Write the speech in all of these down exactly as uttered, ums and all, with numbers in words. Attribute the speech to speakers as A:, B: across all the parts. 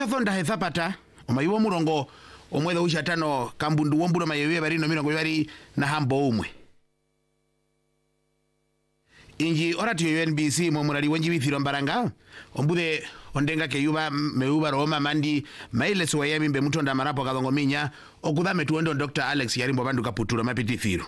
A: Thonda hethapata omayiwa murongo omwele ushatano kambundu womburo mayewe bari no mirongo bari na hambo umwe inji orati yo N B C mo murali wenji bithiro mbaranga ombude ondenga ke yuba meuba roma mandi maile so yami mbe mutonda marapo kalongo minya okudha metuondo Doctor Alex Yarimbo bandu kaputura mapiti thiro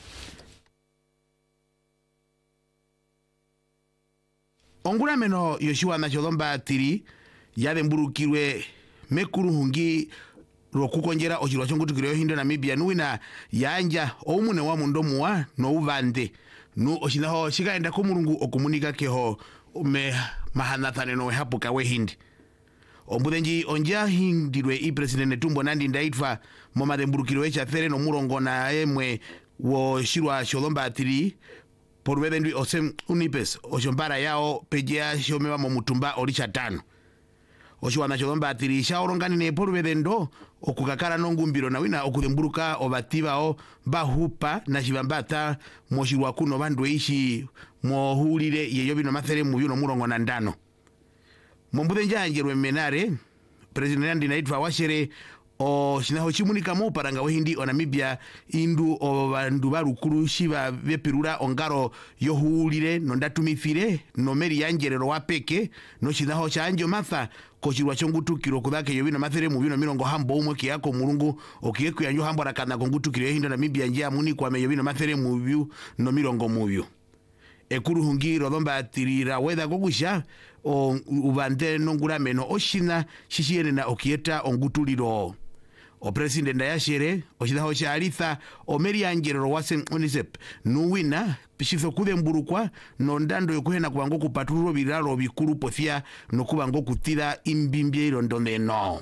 A: ongura meno Yoshua na cholomba tiri yade mburukirwe mekuru hungi rokukonjera ochirwa chongutukire hindo Namibia nuina yanja omune wa mundomuwa no uvande nu oshinaho shikaenda ko mulungu okumunika keho me mahanathane no hapuka we hindi ombudenji onja hindirwe i president Netumbo Nandi Ndaitwa moma de mburukirwe echa there no murongo na emwe wo shirwa cholomba atiri por vedendi osem unipes oshombara yao pejea shomewa mo mutumba oricha tano Oshiwana cholomba atiri shaorongani ne por vedendo okukakara nongumbiro na wina okudemburuka obatibao bahupa na shibambata moshirwa kuno bandu ishi mohulire yeyo bino mathere mu yuno murongo na ndano mombude njanjerwe menare president Nandi Ndaitwa washere o shinaho chimunika mo paranga wehindi o Namibia indu o bandu barukuru shiba bepirura ongaro yohulire no ndatumifire no meri yanjerero wapeke no shinaho chanjo matha kochirwa chongutukiro kudake yo bino mathere mu bino mirongo hambo umwe kiyako mulungu okiyeku yanyo hambo rakana kongutukiro hindo Namibia njia muni kwa meyo bino mathere mu byu no mirongo mu byu ekuru hungiro domba atirira weda gogusha o ubande nongura meno oshina shishiere na okieta ongutuliro o president Ndayashere oshidaho cha alitha o meri angerero wasen unisep nuwina pishizo kude mburukwa no ndando yokuhena kubango kupaturo biraro bikuru pothia no kubango kutira imbimbye irondone no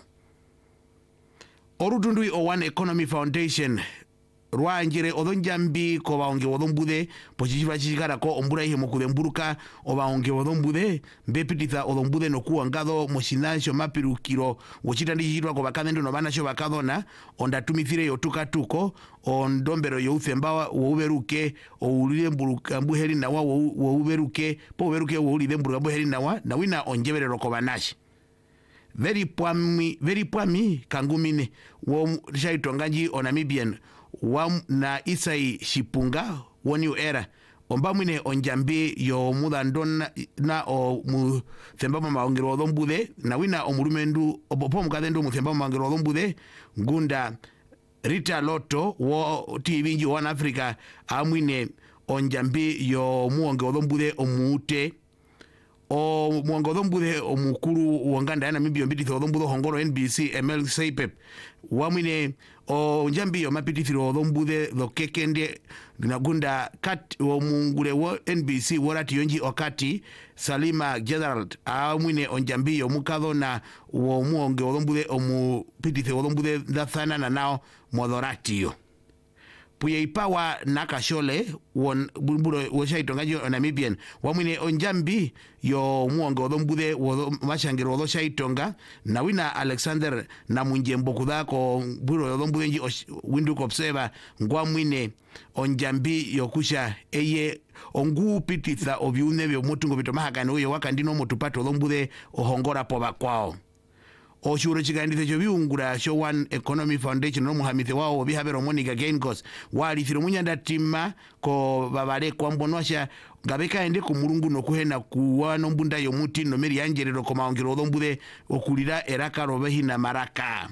A: orutundui o One Economy Foundation rwa njire odonjambi ko baonge odonbude pochichiva chichikara ko ombura ihe mokude mburuka obaonge odonbude mbepititha odonbude no kuangado moshinasho mapirukiro wochitandishitwa ko bakadendo no banasho bakadona ondatumithire yotuka tuko ondombero yo uthembawa wo uberuke o ulire mburuka mbuheri nawa wo uberuke po uberuke wo ulire mburuka mbuheri nawa na wina onjeberero ko banashi very pwami very pwami kangumine wo shaitonganji o Namibian wa na Isai Shipunga woni era omba mwine onjambi yo mudandona na o mu thembama maongero odhombude na wina omurumendu obopo mukadendo mu thembama maongero odhombude ngunda Rita Loto wo T V nji One Africa amwine onjambi yo muonge odhombude omute o muonge odhombude omukuru wanganda ya Namibia mbiti odhombude hongoro N B C M L Seipep wamwine o njambi yo mapitithiro odhombude lo kekende nagunda kat o mungure wo N B C worati yonji okati Salima Gerald amwine onjambi yo mukadona wo muonge odhombude omu pitithiro odhombude dathana na nao modorati yo puye ipawa nakashole won burburo woshaitongaji Namibian wamwine onjambi yo muonge odhombude wo mashangiro odho shaitonga na wina Alexander na munjembo kudako buro odhombude nji windu kopseva ngwamwine onjambi yokusha eye ongu pititha obiune byo mutungo bitomahakano uyo wakandino motupato odhombude ohongora poba kwao oshuro chikandithe cho biungura sho One Economy Foundation no muhamithe wao bihabero Monica Gaincos wali thiro munyanda tima ko babale kwa mbonwasha ngabeka ende ku mulungu no kuhena kuwa no mbunda yo muti no meri yanjerero ko maongero odhombude okulira eraka robehi na maraka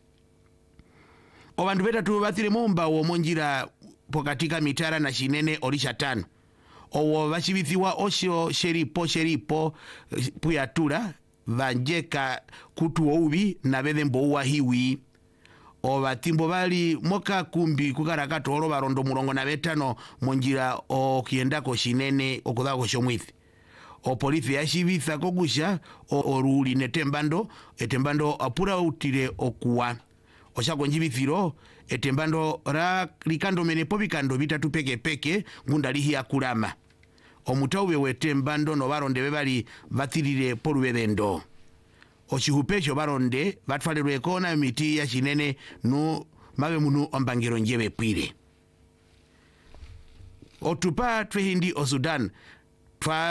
A: obandu betatu bathire momba wo monjira pokatika mitara na shinene orisha tano owo bashibithiwa osho sheripo sheripo puyatura vanjeka kutu oubi na bede mbowa hiwi o batimbo bali moka kumbi kukarakato oro barondo murongo na betano monjira o kienda ko shinene okudako shomwithi o polisi yashibitha kogusha o oruli netembando etembando apura utire okuwa oshako njibithiro etembando ra likando menepo bikando bitatu peke peke ngundalihi akulama omutaube wetembando no baronde bebali batirire porubedendo ochihupecho baronde batwalirwe kona miti ya shinene no mabe munu ombangiro njebe pwire otupa twehindi o Sudan twa